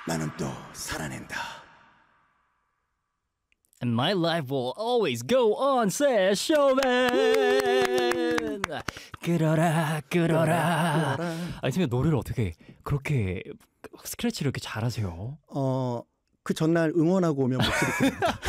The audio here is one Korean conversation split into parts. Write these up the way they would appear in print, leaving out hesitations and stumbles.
나는 또 살아낸다. And my life will always go on, says Chauvin. 끌어라, 끌어라. 아니, 선생님 노래를 어떻게 그렇게 스크래치를 이렇게 잘하세요? 그 전날 응원하고 오면 목소리 큽니다.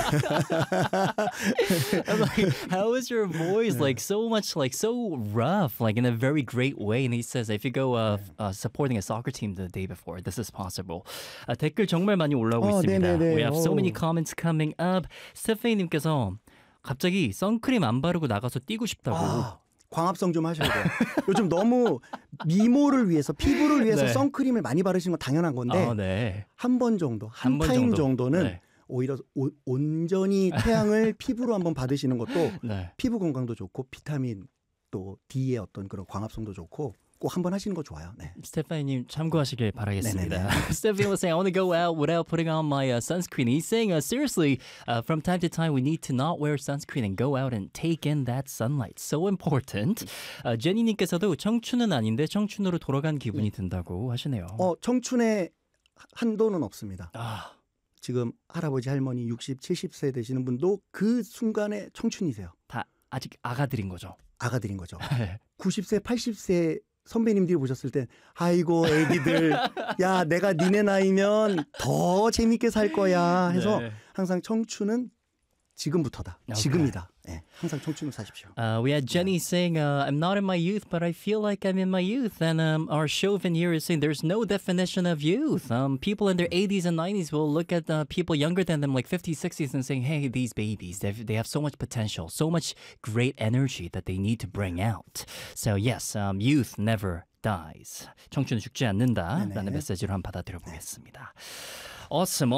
I'm like, how is your voice like so much like so rough, like in a very great way? And he says, if you go supporting a soccer team the day before, this is possible. 댓글 정말 많이 올라오고 있습니다. 네네네. We have so many comments coming up. 스테파니님께서 갑자기 선크림 안 바르고 나가서 뛰고 싶다고. 광합성 좀 하셔야 돼요. 요즘 너무 미모를 위해서, 피부를 위해서 네. 선크림을 많이 바르시는 건 당연한 건데 네. 한 번 정도, 한 번 타임 정도. 정도는 네. 오히려 온전히 태양을 피부로 한번 받으시는 것도 네. 피부 건강도 좋고 비타민 또 D의 어떤 그런 광합성도 좋고 꼭 한번 하시는 거 좋아요. 네. 스테파니님 참고하시길 바라겠습니다. 네네네. Stephanie was saying, I want to go out without putting on my sunscreen. He's saying, seriously, from time to time, we need to not wear sunscreen and go out and take in that sunlight. So important. 제니님께서도 청춘은 아닌데 청춘으로 돌아간 기분이 든다고 하시네요. 청춘의 한도는 없습니다. 아, 지금 할아버지 할머니 60, 70세 되시는 분도 그 순간에 청춘이세요. 다 아직 아가들인 거죠. 아가들인 거죠. 90세, 80세 선배님들이 보셨을 땐 아이고 애기들 야 내가 니네 나이면 더 재밌게 살 거야 해서 네. 항상 청춘은 지금부터다. 지금이다. 네, 항상 청춘을 사십시오. We had Jenny saying, I'm not in my youth, but I feel like I'm in my youth. And our Chauvin here is saying there's no definition of youth. People in their 80s and 90s will look at people younger than them, like 50s, 60s, and saying, hey, these babies, they have so much potential, so much great energy that they need to bring out. So yes, youth never dies. 청춘은 죽지 않는다라는 네네. 메시지로 한번 받아들여 보겠습니다. Awesome.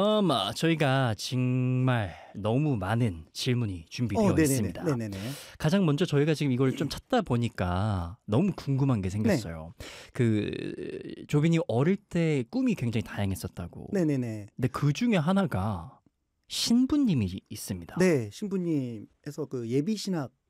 저희가 정말 너무 많은 질문이 준비되어 있습니다. 네네네. 가장 먼저 저희가 지금 이걸 좀 찾다 보니까 너무 궁금한 게 생겼어요. 그 조빈이 어릴 때 꿈이 굉장히 다양했었다고. 네네네. 근데 그 중에 하나가 신부님이 있습니다. 네, 신부님에서 그 예비 신학